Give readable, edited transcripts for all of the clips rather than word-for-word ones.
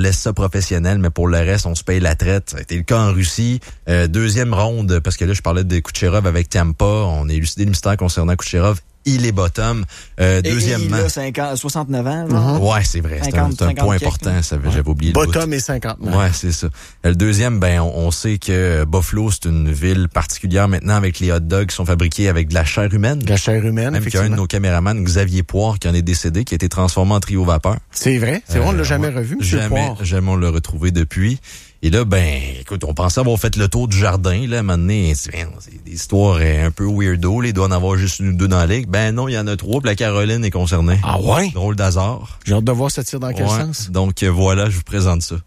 laisse ça professionnel, mais pour le reste, on se paye la traite. Ça a été le cas en Russie. Deuxième ronde, parce que là, je parlais de Kucherov avec Tampa. On a élucidé le mystère concernant Kucherov. Il est bottom. Deuxièmement. Il a 69 ans. Là. Ouais, c'est vrai. C'est un point important. J'avais oublié le bottom et 59. Ouais, c'est ça. Le deuxième, on sait que Buffalo, c'est une ville particulière maintenant avec les hot dogs qui sont fabriqués avec de la chair humaine. De la chair humaine, même qu'il y a un de nos caméramans, Xavier Poire, qui en est décédé, qui a été transformé en trio vapeur. C'est vrai? C'est vrai, on l'a jamais revu, M. Poire. Jamais on l'a retrouvé depuis. Et là, écoute, on pensait avoir fait le tour du jardin, là, à un moment donné, c'est des histoires un peu weirdo, là, il doit en avoir juste une ou deux dans la ligue. Non, il y en a trois, puis la Caroline est concernée. Ah ouais? Drôle d'hasard. J'ai hâte de voir ça tire dans quel sens. Donc, voilà, je vous présente ça.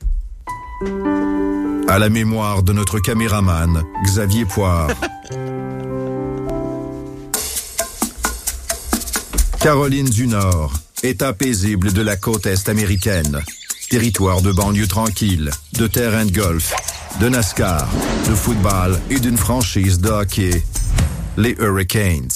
À la mémoire de notre caméraman, Xavier Poire. Caroline du Nord, état paisible de la côte est américaine. Territoire de banlieue tranquille, de terrain de golf, de NASCAR, de football et d'une franchise de hockey, les Hurricanes.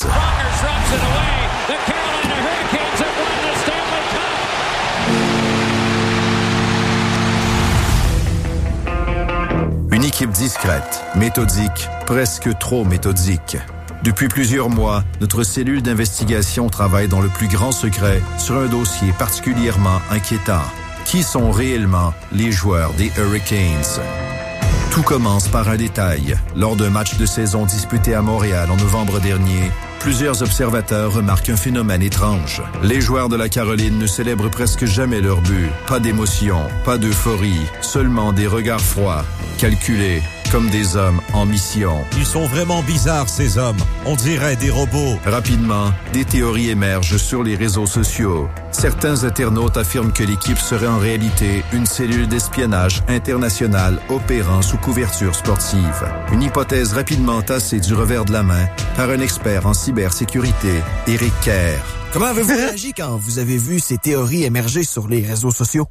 Une équipe discrète, méthodique, presque trop méthodique. Depuis plusieurs mois, notre cellule d'investigation travaille dans le plus grand secret sur un dossier particulièrement inquiétant. Qui sont réellement les joueurs des Hurricanes? Tout commence par un détail. Lors d'un match de saison disputé à Montréal en novembre dernier, plusieurs observateurs remarquent un phénomène étrange. Les joueurs de la Caroline ne célèbrent presque jamais leur but. Pas d'émotion, pas d'euphorie, seulement des regards froids, calculés, comme des hommes en mission. Ils sont vraiment bizarres, ces hommes. On dirait des robots. Rapidement, des théories émergent sur les réseaux sociaux. Certains internautes affirment que l'équipe serait en réalité une cellule d'espionnage internationale opérant sous couverture sportive. Une hypothèse rapidement tassée du revers de la main par un expert en cybersécurité, Éric Kerr. Comment avez-vous réagi quand vous avez vu ces théories émerger sur les réseaux sociaux?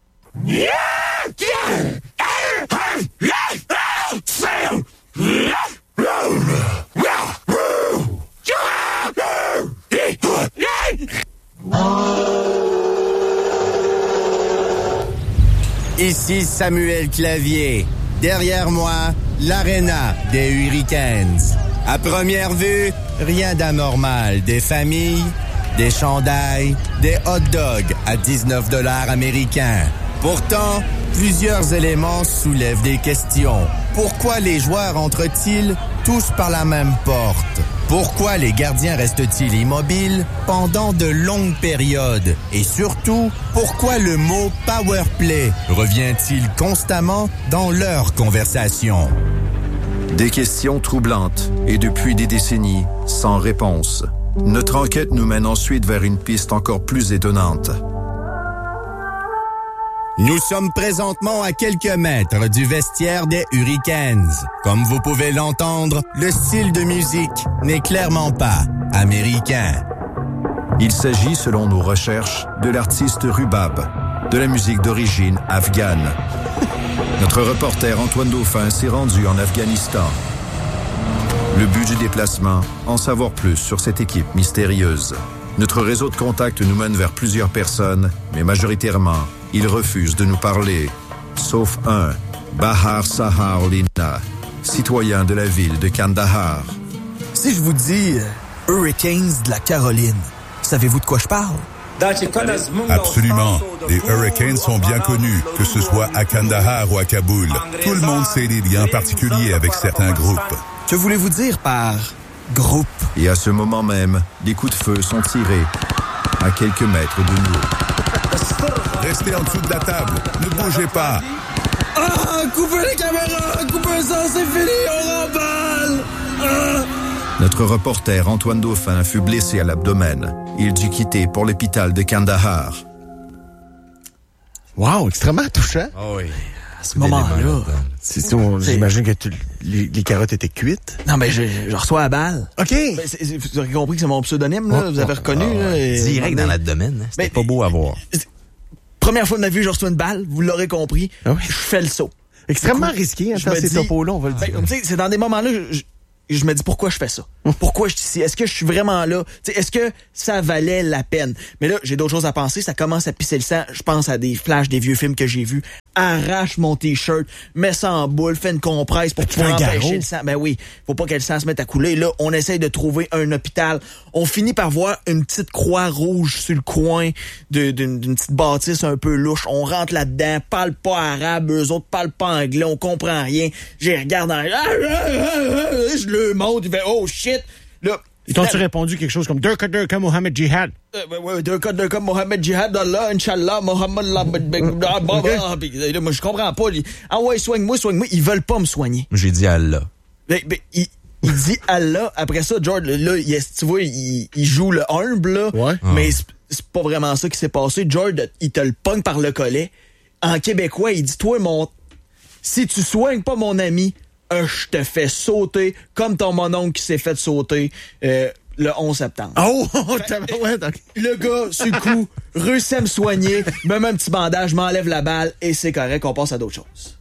Ici Samuel Clavier. Derrière moi, l'aréna des Hurricanes. À première vue, rien d'anormal. Des familles, des chandails, des hot dogs à 19 $ américains. Pourtant, plusieurs éléments soulèvent des questions. Pourquoi les joueurs entrent-ils tous par la même porte? Pourquoi les gardiens restent-ils immobiles pendant de longues périodes? Et surtout, pourquoi le mot « power play » revient-il constamment dans leur conversation? Des questions troublantes et depuis des décennies, sans réponse. Notre enquête nous mène ensuite vers une piste encore plus étonnante. Nous sommes présentement à quelques mètres du vestiaire des Hurricanes. Comme vous pouvez l'entendre, le style de musique n'est clairement pas américain. Il s'agit, selon nos recherches, de l'artiste Rubab, de la musique d'origine afghane. Notre reporter Antoine Dauphin s'est rendu en Afghanistan. Le but du déplacement, en savoir plus sur cette équipe mystérieuse. Notre réseau de contacts nous mène vers plusieurs personnes, mais majoritairement, ils refusent de nous parler. Sauf un, Bahar Saharlina, citoyen de la ville de Kandahar. Si je vous dis Hurricanes de la Caroline, savez-vous de quoi je parle? Absolument. Les Hurricanes sont bien connus, que ce soit à Kandahar ou à Kaboul. Tout le monde sait les liens particuliers avec certains groupes. Que voulez-vous dire par groupe? Et à ce moment même, des coups de feu sont tirés à quelques mètres de nous. Restez en dessous de la table. Ne bougez pas. Ah! Coupez les caméras! Coupez ça, c'est fini! On remballe! Ah! Notre reporter Antoine Dauphin fut blessé à l'abdomen. Il dut quitter pour l'hôpital de Kandahar. Wow, extrêmement touchant. Oh oui. À ce moment-là, j'imagine que les carottes étaient cuites. Non, mais je reçois la balle. OK. Vous aurez compris que c'est mon pseudonyme, là. Vous avez reconnu, là. Direct dans l'abdomen. Hein. C'était pas beau à voir. Première fois de ma vie, je reçois une balle. Vous l'aurez compris. Ah oui. Je fais le saut. Extrêmement risqué, faire ces topos-là, on va le dire. C'est dans des moments-là, je me dis pourquoi je fais ça. Pourquoi je suis ici? Est-ce que je suis vraiment là? Est-ce que ça valait la peine? Mais là, j'ai d'autres choses à penser. Ça commence à pisser le sang. Je pense à des flashs des vieux films que j'ai vus. arrache mon t-shirt, met ça en boule, fait une compresse pour pouvoir empêcher le sang. Ben oui, faut pas que le sang se mette à couler. Là, on essaye de trouver un hôpital. On finit par voir une petite croix rouge sur le coin d'une petite bâtisse un peu louche. On rentre là-dedans, parle pas arabe, eux autres parlent pas anglais, on comprend rien. J'y regarde en... Je le monte, il fait « Oh shit! » Là, ils t'ont-tu répondu quelque chose comme Durka Mohammed Jihad? Durka Mohammed Jihad, Allah, Inch'Allah, Mohammed là, moi, je comprends pas. Ah ouais, soigne-moi. Ils veulent pas me soigner. J'ai dit Allah. Il dit Allah. Après ça, George, là, tu vois, il joue le humble, là. Ouais. Mais c'est pas vraiment ça qui s'est passé. George, il te le pogne par le collet. En québécois, il dit, toi, si tu soignes pas mon ami, je te fais sauter comme ton mononcle qui s'est fait sauter le 11 septembre. Oh! Le gars, sur le coup, réussit à me soigner, me met un petit bandage, m'enlève la balle et c'est correct, on passe à d'autres choses.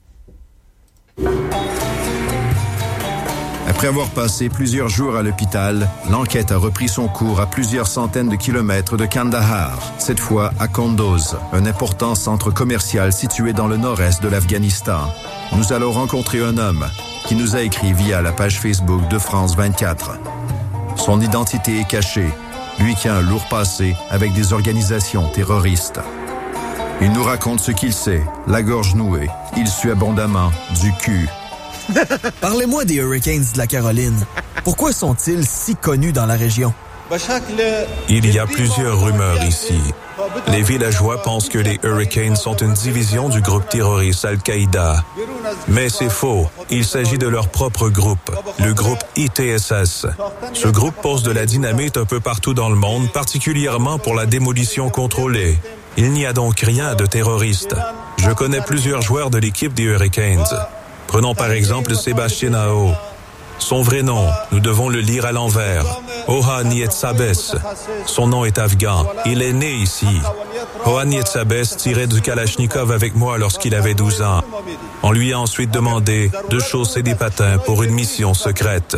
Après avoir passé plusieurs jours à l'hôpital, l'enquête a repris son cours à plusieurs centaines de kilomètres de Kandahar, cette fois à Kunduz, un important centre commercial situé dans le nord-est de l'Afghanistan. Nous allons rencontrer un homme qui nous a écrit via la page Facebook de France 24. Son identité est cachée, lui qui a un lourd passé avec des organisations terroristes. Il nous raconte ce qu'il sait, la gorge nouée, il sue abondamment du cul. Parlez-moi des Hurricanes de la Caroline. Pourquoi sont-ils si connus dans la région? Il y a plusieurs rumeurs ici. Les villageois pensent que les Hurricanes sont une division du groupe terroriste Al-Qaïda. Mais c'est faux. Il s'agit de leur propre groupe, le groupe ITSS. Ce groupe pose de la dynamite un peu partout dans le monde, particulièrement pour la démolition contrôlée. Il n'y a donc rien de terroriste. Je connais plusieurs joueurs de l'équipe des Hurricanes. Prenons par exemple Sébastien Aho. Son vrai nom, nous devons le lire à l'envers. Oha Nietsabes. Son nom est afghan. Il est né ici. Oha Nietsabes tirait du Kalachnikov avec moi lorsqu'il avait 12 ans. On lui a ensuite demandé de chausser des patins pour une mission secrète.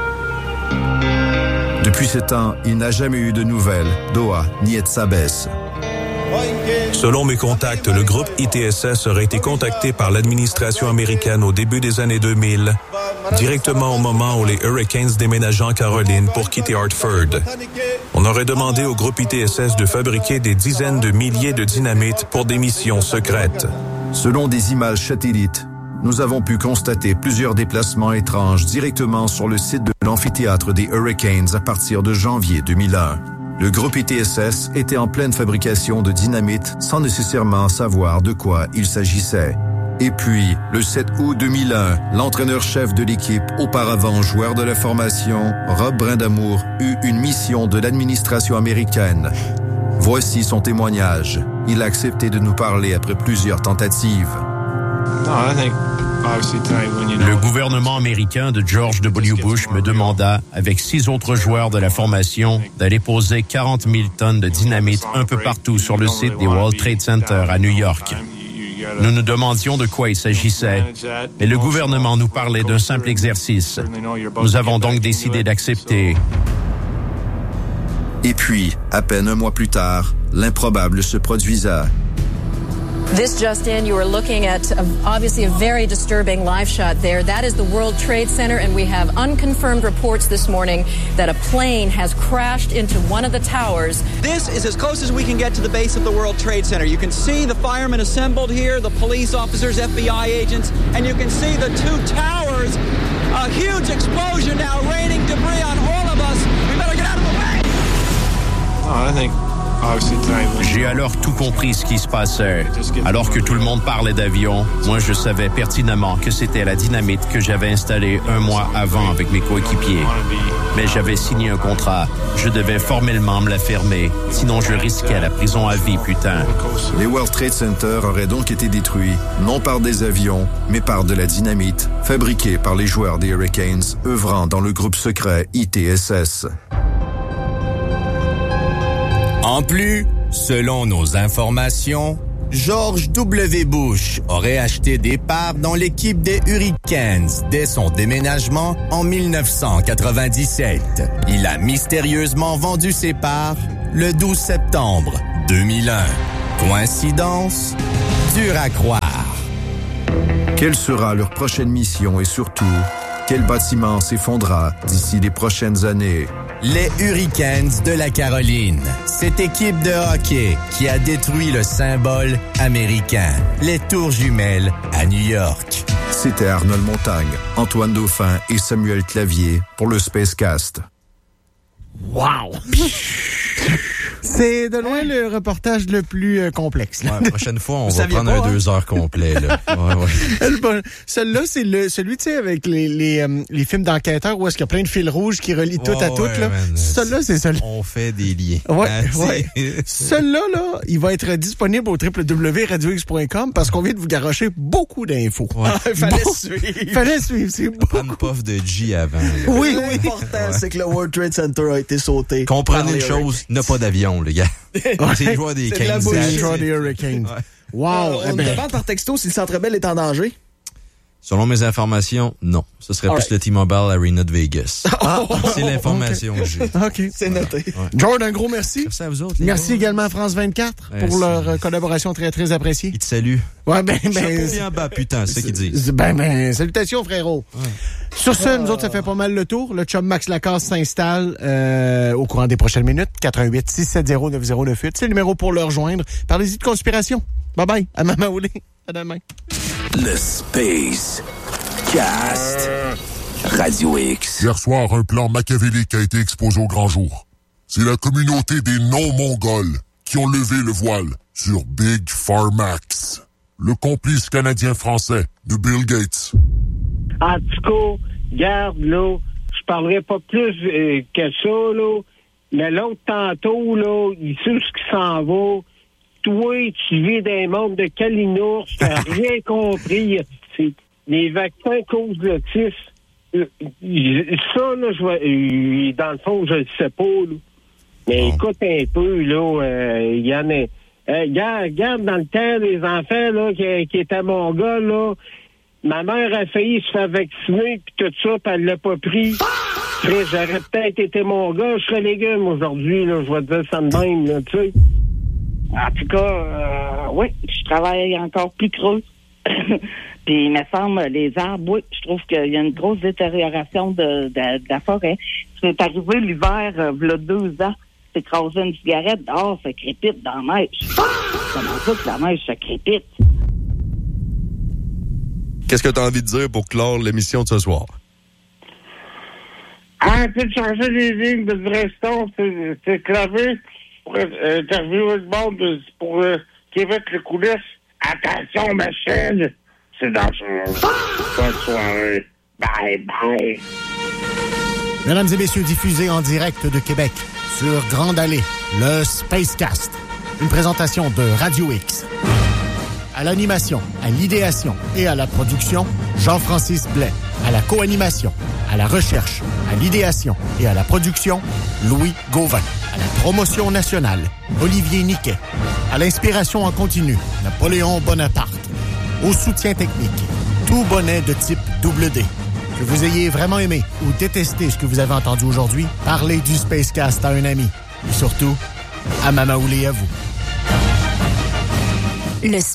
Depuis ce temps, il n'a jamais eu de nouvelles d'Oha Nietsabes. Selon mes contacts, le groupe ITSS aurait été contacté par l'administration américaine au début des années 2000, directement au moment où les Hurricanes déménageaient en Caroline pour quitter Hartford. On aurait demandé au groupe ITSS de fabriquer des dizaines de milliers de dynamites pour des missions secrètes. Selon des images satellites, nous avons pu constater plusieurs déplacements étranges directement sur le site de l'amphithéâtre des Hurricanes à partir de janvier 2001. Le groupe ITSS était en pleine fabrication de dynamite sans nécessairement savoir de quoi il s'agissait. Et puis, le 7 août 2001, l'entraîneur-chef de l'équipe, auparavant joueur de la formation, Rob Brindamour, eut une mission de l'administration américaine. Voici son témoignage. Il a accepté de nous parler après plusieurs tentatives. Le gouvernement américain de George W. Bush me demanda, avec 6 autres joueurs de la formation, d'aller poser 40 000 tonnes de dynamite un peu partout sur le site des World Trade Center à New York. Nous nous demandions de quoi il s'agissait, et le gouvernement nous parlait d'un simple exercice. Nous avons donc décidé d'accepter. Et puis, à peine un mois plus tard, l'improbable se produisa. This just in, you are looking at obviously a very disturbing live shot there. That is the World Trade Center, and we have unconfirmed reports this morning that a plane has crashed into one of the towers. This is as close as we can get to the base of the World Trade Center. You can see the firemen assembled here, the police officers, FBI agents, and you can see the 2 towers. A huge explosion now, raining debris on all of us. We better get out of the way! I think J'ai alors tout compris ce qui se passait. Alors que tout le monde parlait d'avion, moi je savais pertinemment que c'était la dynamite que j'avais installée un mois avant avec mes coéquipiers. Mais j'avais signé un contrat. Je devais formellement me la fermer, sinon je risquais la prison à vie, putain. Les World Trade Center auraient donc été détruits, non par des avions, mais par de la dynamite, fabriquée par les joueurs des Hurricanes, œuvrant dans le groupe secret ITSS. En plus, selon nos informations, George W. Bush aurait acheté des parts dans l'équipe des Hurricanes dès son déménagement en 1997. Il a mystérieusement vendu ses parts le 12 septembre 2001. Coïncidence? Dur à croire. Quelle sera leur prochaine mission et surtout, quel bâtiment s'effondrera d'ici les prochaines années? Les Hurricanes de la Caroline. Cette équipe de hockey qui a détruit le symbole américain. Les Tours Jumelles à New York. C'était Arnold Montagne, Antoine Dauphin et Samuel Clavier pour le Spacecast. Wow! C'est de loin le reportage le plus complexe. Ouais, la prochaine fois, on va prendre un 2 heures complet. Là. Ouais. Celui-là, c'est celui, tu sais, avec les films d'enquêteurs où est-ce qu'il y a plein de fils rouges qui relient tout à tout. Là. Celui-là, c'est celui. On fait des liens. Ouais. Celui-là, là, il va être disponible au www.radiox.com parce qu'on vient de vous garrocher beaucoup d'infos. Ouais. Fallait suivre, c'est beaucoup. Prendre puff de G avant. Là. Oui. L'important, c'est que le World Trade Center a été sauté. Comprenez une chose, n'a pas d'avion, les gars. C'est le joueur des Canes. C'est le joueur des Hurricanes. Ouais. Wow. On demande par texto si le Centre Bell est en danger. Selon mes informations, non. Ce serait plus le T-Mobile Arena de Vegas. C'est l'information que j'ai. OK. C'est noté. Ouais. George, un gros merci. Merci à vous autres. Merci également à France 24 pour leur collaboration très, très appréciée. Ils te saluent. Ouais, chapeau bien bas, putain, c'est ce qu'ils disent. Salutations, frérot. Ouais. Sur ce, nous autres, ça fait pas mal le tour. Le chum Max Lacasse s'installe au courant des prochaines minutes. 88-670-9098. C'est le numéro pour le rejoindre. Parlez-y de conspiration. Bye-bye. À Mama Oulé. À demain. Le Space Cast. Radio X. Hier soir, un plan machiavélique a été exposé au grand jour. C'est la communauté des non-mongols qui ont levé le voile sur Big Pharmax, le complice canadien-français de Bill Gates. En tout cas, garde, là, je parlerai pas plus que ça, là, mais l'autre tantôt, là, il sait ce qui s'en va. Toi, tu vis dans les mondes de Kalinours, t'as rien compris. C'est les vaccins causent l'autisme. Ça, là, dans le fond, je le sais pas, là. Mais écoute un peu, là, il y en a... regarde, dans le temps, les enfants, là, qui étaient mongols, là, ma mère a failli se faire vacciner, puis tout ça, puis elle l'a pas pris. Après, j'aurais peut-être été mongol, je serais légume aujourd'hui, là, je vais te dire ça de même, là, tu sais. En tout cas, oui, je travaille encore plus creux. Puis, il me semble, les arbres, oui, je trouve qu'il y a une grosse détérioration de la forêt. C'est arrivé l'hiver, il y a 2 ans, c'est écrasé une cigarette dehors, ça crépite dans la neige. Comment ça que la neige, ça crépite? Qu'est-ce que tu as envie de dire pour clore l'émission de ce soir? Arrêtez de changer les lignes de Breston, c'est clavé pour interviewer le monde pour Québec le coulisses. Attention, ma chaîne, c'est dangereux. Bonne soirée. Bye bye. Mesdames et messieurs, diffusé en direct de Québec sur Grande Allée, le Spacecast, une présentation de Radio X. À l'animation, à l'idéation et à la production, Jean-Francis Blais. À la co-animation, à la recherche, à l'idéation et à la production, Louis Gauvin. À la promotion nationale, Olivier Niquet. À l'inspiration en continu, Napoléon Bonaparte. Au soutien technique, tout bonnet de type double D. Que vous ayez vraiment aimé ou détesté ce que vous avez entendu aujourd'hui, parlez du Spacecast à un ami. Et surtout, à Mama Oulé à vous.